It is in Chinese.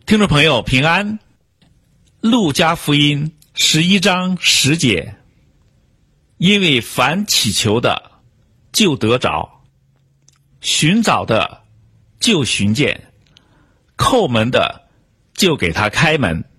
听众朋友平安。路加福音11章10节，因为凡祈求的就得着，寻找的就寻见，叩门的就给他开门。